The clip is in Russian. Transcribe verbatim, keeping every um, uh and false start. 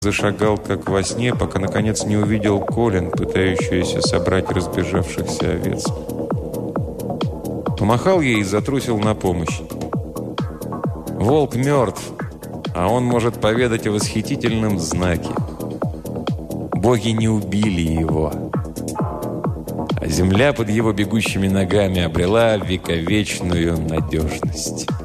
Зашагал, как во сне, пока, наконец, не увидел Колин, пытающуюся собрать разбежавшихся овец. Помахал ей и затрусил на помощь. Волк мертв, а он может поведать о восхитительном знаке. Боги не убили его, а земля под его бегущими ногами обрела вековечную надежность.